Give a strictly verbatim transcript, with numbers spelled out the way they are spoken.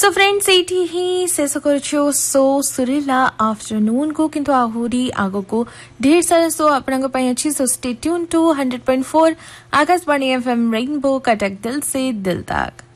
So friends एठी ही शेष करछु सो सुरीला आफ्टरनून को किंतु आहुरी आगो को ढेर सारा सो आपनक पई अछि। So stay tune two hundred point four Akashvani FM rainbow Cuttack दिल से दिल तक।